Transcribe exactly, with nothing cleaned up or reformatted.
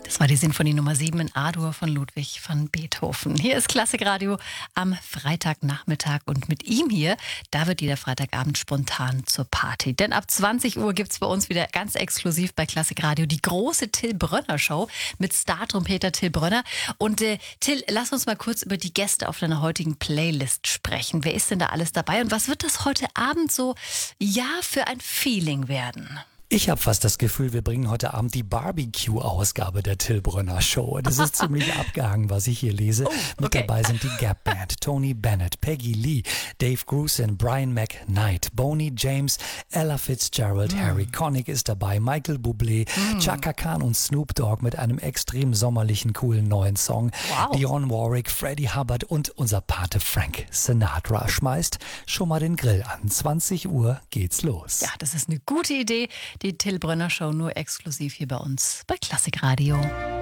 Das war die Sinfonie Nummer sieben in A-Dur von Ludwig van Beethoven. Hier ist Klassikradio am Freitagnachmittag und mit ihm hier, da wird jeder Freitagabend spontan zur Party. Denn ab zwanzig Uhr gibt es bei uns wieder ganz exklusiv bei Klassikradio die große Till Brönner Show mit Star-Trompeter Till Brönner. Und äh, Till, lass uns mal kurz über die Gäste auf deiner heutigen Playlist sprechen. Wer ist denn da alles dabei und was wird das heute Abend so, ja, für ein Feeling werden? Ich habe fast das Gefühl, wir bringen heute Abend die Barbecue-Ausgabe der Till Brönner Show. Das ist ziemlich abgehangen, was ich hier lese. Oh, okay. Mit dabei sind die Gap Band, Tony Bennett, Peggy Lee, Dave Grusin, Brian McKnight, Boney James, Ella Fitzgerald, mm. Harry Connick ist dabei, Michael Bublé, mm. Chaka Khan und Snoop Dogg mit einem extrem sommerlichen, coolen neuen Song. Wow. Dionne Warwick, Freddie Hubbard und unser Pate Frank Sinatra. Schmeißt schon mal den Grill an. zwanzig Uhr geht's los. Ja, das ist eine gute Idee. Die Till Brönner Show nur exklusiv hier bei uns bei Klassikradio.